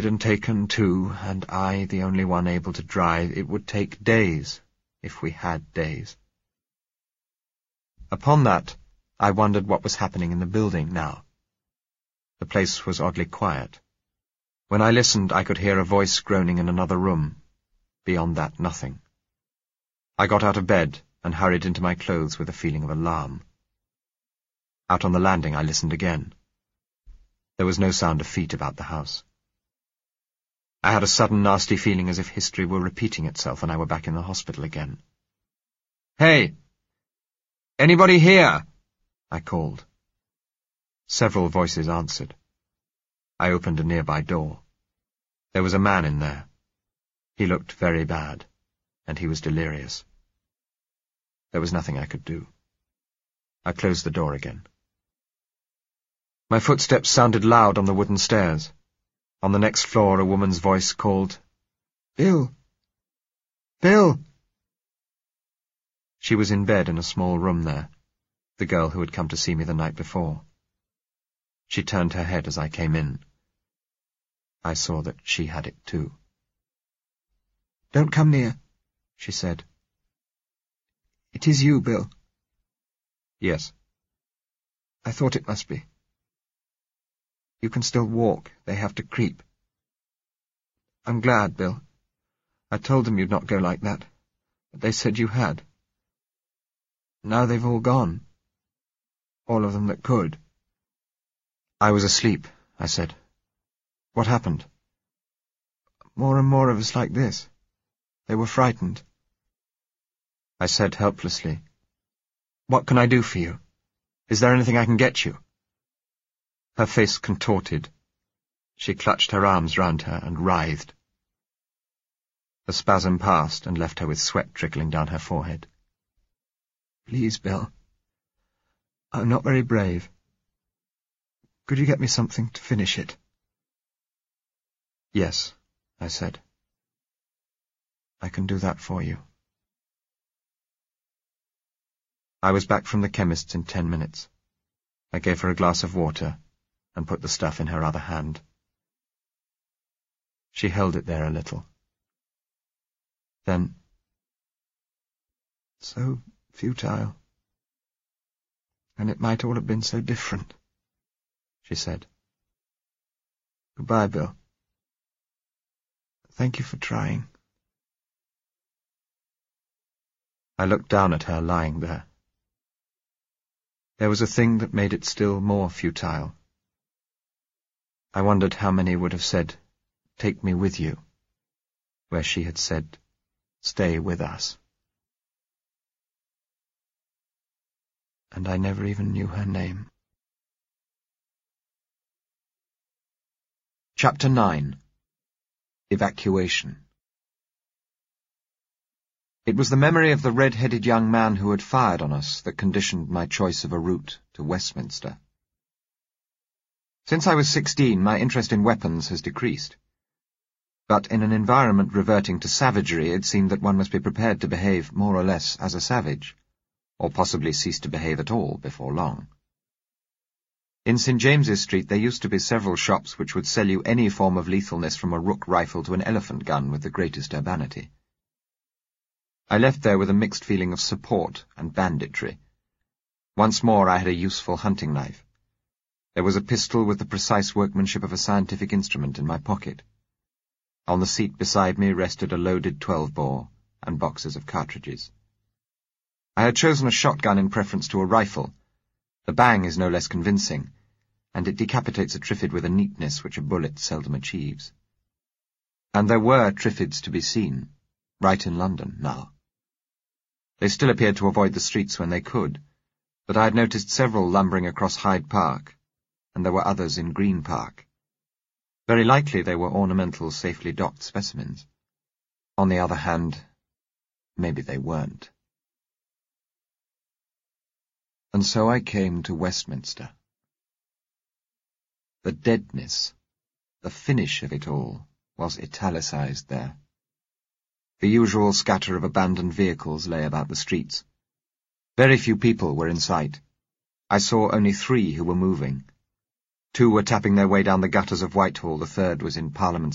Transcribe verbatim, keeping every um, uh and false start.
and taken too, and I the only one able to drive, it would take days, if we had days. Upon that, I wondered what was happening in the building now. The place was oddly quiet. When I listened, I could hear a voice groaning in another room. Beyond that, nothing. I got out of bed and hurried into my clothes with a feeling of alarm. Out on the landing, I listened again. There was no sound of feet about the house. I had a sudden nasty feeling as if history were repeating itself and I were back in the hospital again. "Hey! Anybody here?" I called. Several voices answered. I opened a nearby door. There was a man in there. He looked very bad, and he was delirious. There was nothing I could do. I closed the door again. My footsteps sounded loud on the wooden stairs. On the next floor, a woman's voice called, "Bill! Bill!" She was in bed in a small room there, the girl who had come to see me the night before. She turned her head as I came in. I saw that she had it too. "Don't come near," she said. "It is you, Bill." "Yes." "I thought it must be. You can still walk. They have to creep." "I'm glad, Bill. I told them you'd not go like that, but they said you had. Now they've all gone. All of them that could." "I was asleep," I said. "What happened?" "More and more of us like this. They were frightened." I said helplessly, "What can I do for you? Is there anything I can get you?" Her face contorted. She clutched her arms round her and writhed. The spasm passed and left her with sweat trickling down her forehead. "Please, Bill. I'm not very brave. Could you get me something to finish it?" "Yes," I said. "I can do that for you." I was back from the chemist's in ten minutes. I gave her a glass of water and put the stuff in her other hand. She held it there a little. Then, "So futile. And it might all have been so different," she said. "Goodbye, Bill. Thank you for trying." I looked down at her lying there. There was a thing that made it still more futile. I wondered how many would have said, "Take me with you," where she had said, "Stay with us." And I never even knew her name. Chapter nine. Evacuation. It was the memory of the red-headed young man who had fired on us that conditioned my choice of a route to Westminster. Since I was sixteen, my interest in weapons has decreased. But in an environment reverting to savagery, it seemed that one must be prepared to behave more or less as a savage, or possibly cease to behave at all before long. In Saint James's Street there used to be several shops which would sell you any form of lethalness from a rook rifle to an elephant gun with the greatest urbanity. I left there with a mixed feeling of support and banditry. Once more I had a useful hunting knife. There was a pistol with the precise workmanship of a scientific instrument in my pocket. On the seat beside me rested a loaded twelve-bore and boxes of cartridges. I had chosen a shotgun in preference to a rifle. The bang is no less convincing, and it decapitates a triffid with a neatness which a bullet seldom achieves. And there were triffids to be seen, right in London now. They still appeared to avoid the streets when they could, but I had noticed several lumbering across Hyde Park, and there were others in Green Park. Very likely they were ornamental, safely docked specimens. On the other hand, maybe they weren't. And so I came to Westminster. The deadness, the finish of it all, was italicized there. The usual scatter of abandoned vehicles lay about the streets. Very few people were in sight. I saw only three who were moving. Two were tapping their way down the gutters of Whitehall, the third was in Parliament